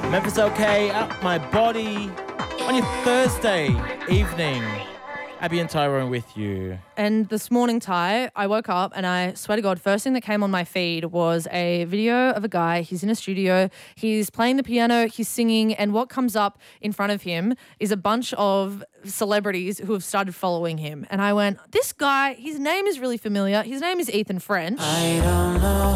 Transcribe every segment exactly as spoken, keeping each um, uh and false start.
Memphis L K, Out My Body, on your Thursday evening. Abby and Tyrone with you. And this morning, Ty, I woke up and I swear to God, first thing that came on my feed was a video of a guy. He's in a studio. He's playing the piano. He's singing. And what comes up in front of him is a bunch of celebrities who have started following him. And I went, this guy, his name is really familiar. His name is Ethan French. I don't know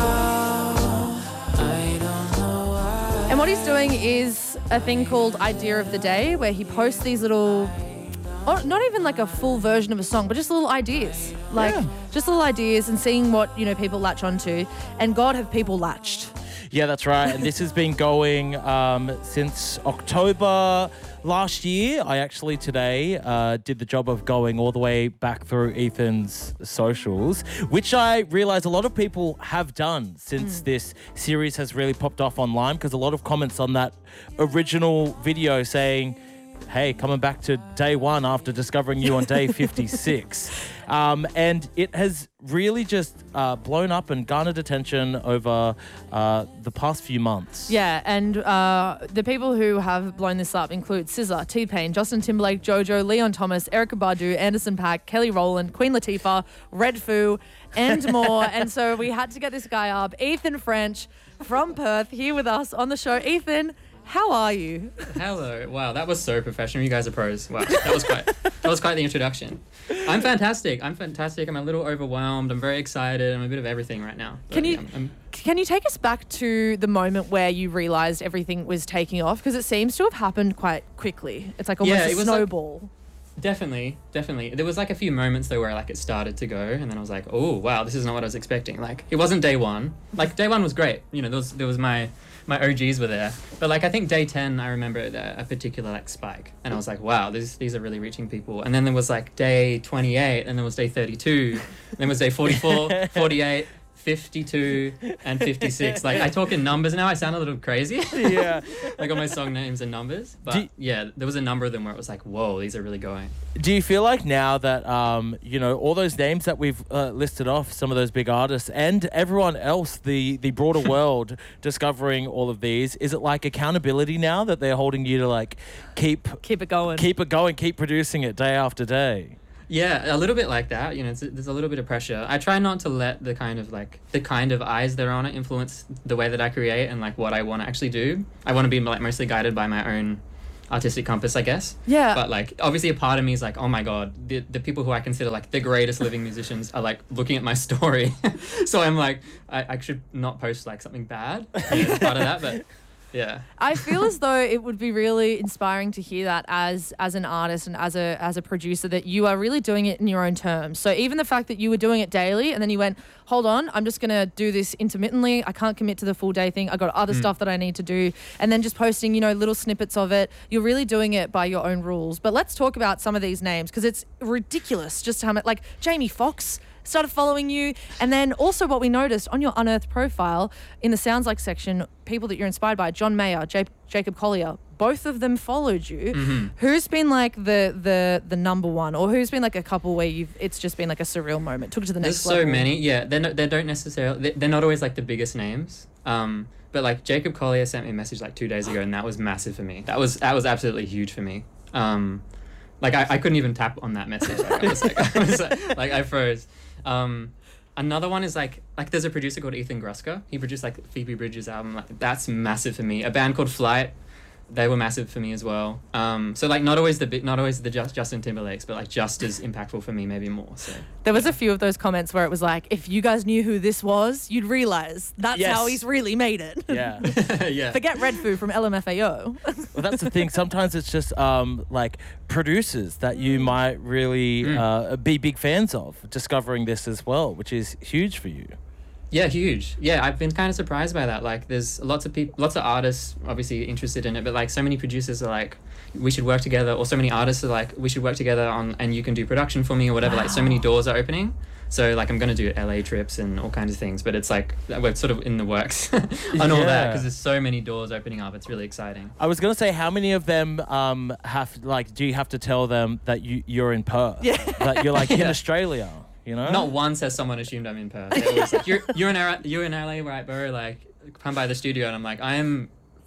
how. I don't know how. And what he's doing is a thing called Idea of the Day, where he posts these little... Or not even like a full version of a song, but just little ideas. Like, Yeah. just little ideas and seeing what, you know, people latch onto. And God, have people latched. Yeah, that's right. And this has been going um, since October last year. I actually today uh, did the job of going all the way back through Ethan's socials, which I realize a lot of people have done since mm. this series has really popped off online, because a lot of comments on that original video saying, hey, coming back to day one after discovering you on day fifty-six. Um, and it has really just uh, blown up and garnered attention over uh, the past few months. Yeah, and uh, the people who have blown this up include S Z A, T-Pain, Justin Timberlake, JoJo, Leon Thomas, Erykah Badu, Anderson .Paak, Kelly Rowland, Queen Latifah, Redfoo, and more. And so we had to get this guy up, Ethan French from Perth, here with us on the show. Ethan, how are you? Hello. Wow, that was so professional. You guys are pros. Wow, that was quite that was quite the introduction. I'm fantastic. I'm fantastic. I'm a little overwhelmed. I'm very excited. I'm a bit of everything right now. But Can you yeah, I'm, I'm, can you take us back to the moment where you realised everything was taking off? Because it seems to have happened quite quickly. It's like almost Yeah, a it was like- snowball. Definitely, definitely. There was like a few moments though where like it started to go, and then I was like, oh wow, this is not what I was expecting. Like it wasn't day one. Like day one was great. You know, there was there was my my O Gs were there, but like I think day ten, I remember the, a particular like spike, and I was like, wow, these these are really reaching people. And then there was like day twenty-eight, and there was day thirty-two, and then was day forty-four, forty-eight. fifty-two and fifty-six. Like I talk in numbers now. I sound a little crazy. Yeah. Like all my song names and numbers. But Do- yeah, there was a number of them where it was like, whoa, these are really going. Do you feel like now that, um, you know, all those names that we've uh, listed off, some of those big artists and everyone else, the, the broader world discovering all of these, is it like accountability now that they're holding you to like keep Keep it going. keep it going, keep producing it day after day? Yeah, a little bit like that. You know, it's, there's a little bit of pressure. I try not to let the kind of like the kind of eyes that are on it influence the way that I create and like what I want to actually do. I want to be like mostly guided by my own artistic compass, I guess. Yeah. But like obviously a part of me is like, oh my god, the the people who I consider like the greatest living musicians are like looking at my story. So I'm like, I, I should not post like something bad. You know, it's part of that, but. Yeah. I feel as though it would be really inspiring to hear that as as an artist and as a as a producer, that you are really doing it in your own terms. So even the fact that you were doing it daily and then you went, hold on, I'm just going to do this intermittently. I can't commit to the full day thing. I got other mm. stuff that I need to do. And then just posting, you know, little snippets of it. You're really doing it by your own rules. But let's talk about some of these names, because it's ridiculous just how much, like Jamie Foxx started following you. And then also what we noticed on your Unearthed profile in the Sounds Like section, people that you're inspired by, John Mayer, J- Jacob Collier, both of them followed you. Mm-hmm. Who's been like the the the number one, or who's been like a couple where you've it's just been like a surreal moment, took it to the next There's level? so many. Yeah, they no, they don't necessarily, they, they're not always like the biggest names. Um, but like Jacob Collier sent me a message like two days ago, and that was massive for me. That was that was absolutely huge for me. Um, like I, I couldn't even tap on that message. Like, I was like, I was like, like I froze. Um, another one is like like there's a producer called Ethan Gruska. He produced like Phoebe Bridgers' album. Like that's massive for me. A band called Flight, they were massive for me as well. Um, so like not always the bit, not always the just Justin Timberlakes, but like just as impactful for me, maybe more. So there was a few of those comments where it was like, if you guys knew who this was, you'd realize that's Yes. how he's really made it. Yeah. yeah. Forget Redfoo from L M F A O. Well, that's the thing. Sometimes it's just um, like producers that you might really Mm. uh, be big fans of discovering this as well, which is huge for you. Yeah, huge. Yeah, I've been kind of surprised by that. Like, there's lots of people, lots of artists obviously interested in it, but like so many producers are like, we should work together, or so many artists are like, we should work together on, and you can do production for me or whatever. Wow. Like, so many doors are opening. So like, I'm gonna do L A trips and all kinds of things, but it's like we're sort of in the works on all Yeah. that, because there's so many doors opening up. It's really exciting. I was gonna say, how many of them um, have like? Do you have to tell them that you you're in Perth? Yeah. That you're like in Yeah. Australia. You know? Not once has someone assumed I'm in Perth. They're always like, you're you're in L A, you're in L A, right, bro? Like, come by the studio, and I'm like, I am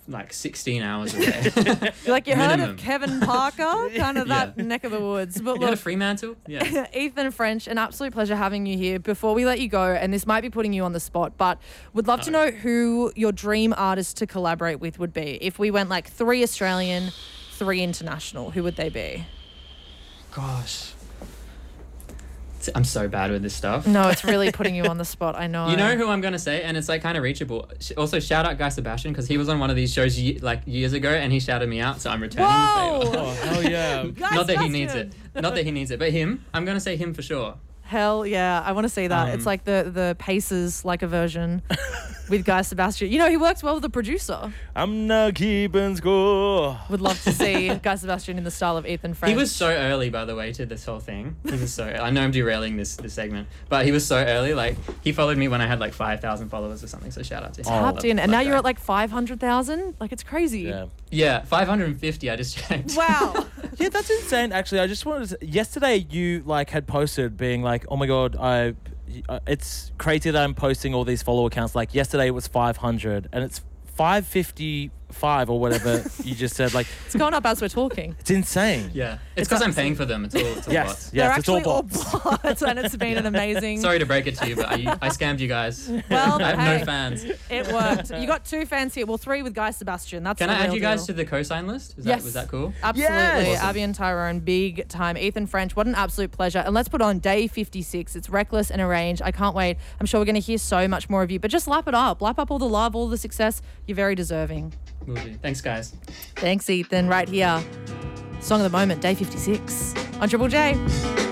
like sixteen hours a day. You're like, you heard Minimum. of Kevin Parker? Kind of that Yeah. neck of the woods. But You had a look, Fremantle? Yeah. Ethan French, an absolute pleasure having you here. Before we let you go, and this might be putting you on the spot, but would love to No. know who your dream artist to collaborate with would be. If we went like three Australian, three international, who would they be? Gosh. I'm so bad with this stuff. No, it's really putting you on the spot. I know. You know who I'm gonna say, and it's like kind of reachable. Sh- Also, shout out Guy Sebastian because he was on one of these shows ye- like years ago, and he shouted me out, so I'm returning Whoa! the favor. Oh, hell yeah. Guy Not that he needs it. Sebastian. Not that he needs it, but him. I'm gonna say him for sure. Hell yeah, I want to see that. Um, it's like the the Pacers like a version with Guy Sebastian. You know, he works well with the producer. I'm not keeping score. Would love to see Guy Sebastian in the style of Ethan French. He was so early, by the way, to this whole thing. He was so. I know I'm derailing this this segment, but he was so early. Like he followed me when I had like five thousand followers or something. So shout out to him. Oh. tapped in, and Love now you're Guy. at like five hundred thousand. Like it's crazy. Yeah. Yeah, five hundred fifty. I just checked. Wow. Yeah, that's insane. Actually, I just wanted to. Yesterday, you like had posted being like, "Oh my god, I." uh, It's crazy that I'm posting all these follow accounts. Like yesterday, it was five hundred, and it's five fifty-five or whatever you just said. Like It's going up as we're talking. it's insane. Yeah, it's It's because I'm absolute- paying for them. It's all. It's all Yes. bots. They're Yes. It's all actually all bots. bots, and it's been an amazing. Sorry to break it to you, but I, I scammed you guys. Well, I have hey, no fans. It worked. You got two fans here. Well, three with Guy Sebastian. That's Can the I add real you guys deal. to the co-sign list? Is Yes. that was that cool? Absolutely. Yes. Abby and Tyrone, big time. Ethan French, what an absolute pleasure. And let's put on day fifty-six. It's Reckless and Arranged. I can't wait. I'm sure we're going to hear so much more of you. But just lap it up. Lap up all the love, all the success. You're very deserving. Will do. Thanks, guys. Thanks, Ethan. Right here. Song of the moment, day fifty-six on Triple J.